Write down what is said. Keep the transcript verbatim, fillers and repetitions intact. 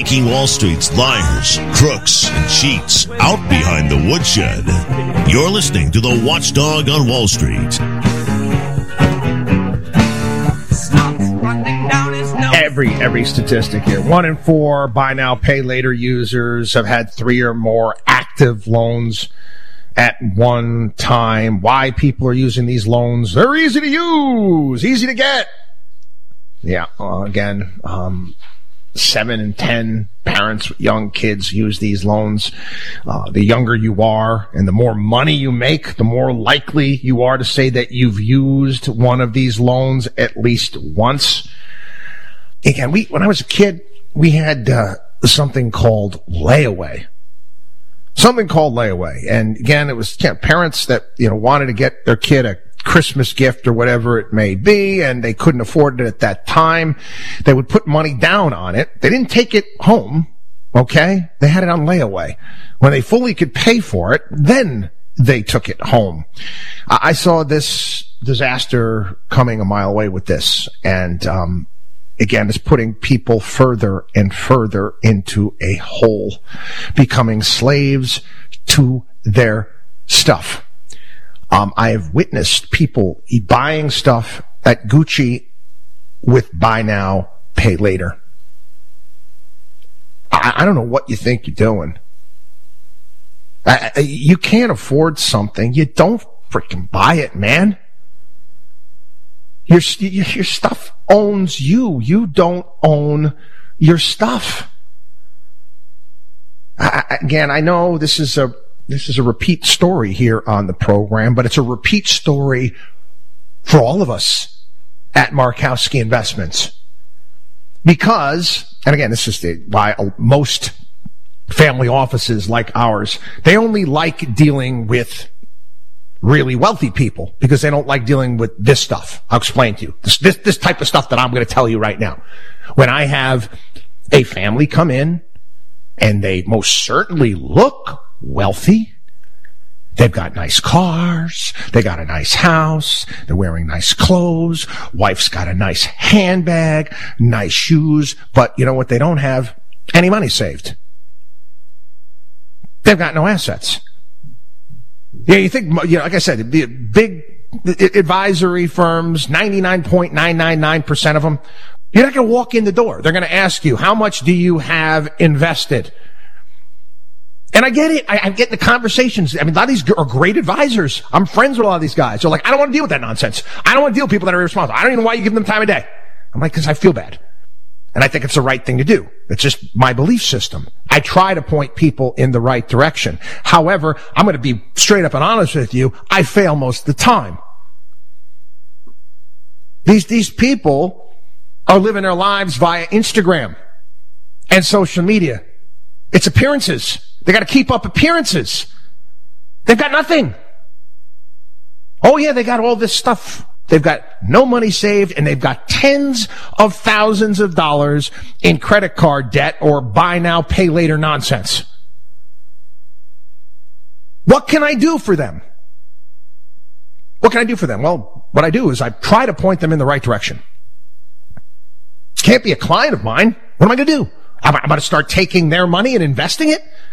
taking Wall Street's liars, crooks, and cheats out behind the woodshed. You're listening to the Watchdog on Wall Street. Every every statistic here. One in four buy now, pay later users have had three or more active loans at one time. Why people are using these loans? They're easy to use, easy to get. Yeah, uh, again, um, seven and ten parents with young kids use these loans. Uh, the younger you are and the more money you make, the more likely you are to say that you've used one of these loans at least once. Again, we, when I was a kid, we had uh, something called layaway. Something called layaway. And again, it was you know, parents that, you know, wanted to get their kid a Christmas gift or whatever it may be, and they couldn't afford it at that time. They would put money down on it. They didn't take it home, okay? They had it on layaway. When they fully could pay for it, then they took it home. I saw this disaster coming a mile away with this, and um again, it's putting people further and further into a hole, becoming slaves to their stuff. Um, I have witnessed people buying stuff at Gucci with buy now, pay later. I, I don't know what you think you're doing. I, I, you can't afford something. You don't freaking buy it, man. Your, your stuff owns you. You don't own your stuff. I, again, I know this is a this is a repeat story here on the program, but it's a repeat story for all of us at Markowski Investments. Because, and again, this is the, why most family offices like ours, they only like dealing with really wealthy people because they don't like dealing with this stuff. I'll explain to you. This, this, this type of stuff that I'm going to tell you right now. When I have a family come in and they most certainly look wealthy, they've got nice cars, they got a nice house, they're wearing nice clothes, wife's got a nice handbag, nice shoes, but you know what they don't have? Any money saved. They've got no assets. Yeah, you think, you know, like I said, the big advisory firms, ninety-nine point nine nine nine percent of them, you're not going to walk in the door. They're going to ask you, how much do you have invested? And I get it. I, I get the conversations. I mean, a lot of these are great advisors. I'm friends with a lot of these guys. They're like, I don't want to deal with that nonsense. I don't want to deal with people that are irresponsible. I don't even know why you give them time of day. I'm like, because I feel bad. And I think it's the right thing to do. It's just my belief system. I try to point people in the right direction. However, I'm going to be straight up and honest with you. I fail most of the time. These, these people are living their lives via Instagram and social media. It's appearances. They got to keep up appearances. They've got nothing. Oh yeah, they got all this stuff. They've got no money saved, and they've got tens of thousands of dollars in credit card debt or buy now, pay later nonsense. What can I do for them? What can I do for them? Well, what I do is I try to point them in the right direction. Can't be a client of mine. What am I going to do? I'm, I'm going to start taking their money and investing it?